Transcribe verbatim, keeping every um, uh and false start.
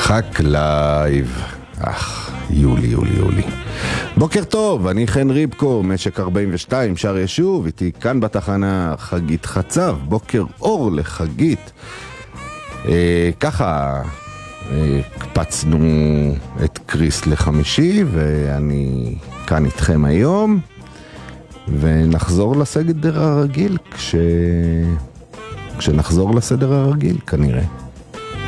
חק לייב. אך, יולי, יולי, יולי. בוקר טוב, אני חן ריבקו, משק ארבעים ושתיים, שער ישוב, איתי כאן בתחנה חגית חצב, בוקר אור לחגית. אה, ככה, אה, קפצנו את קריס לחמישי, ואני כאן איתכם היום, ונחזור לסדר הרגיל כש... כשנחזור לסדר הרגיל, כנראה.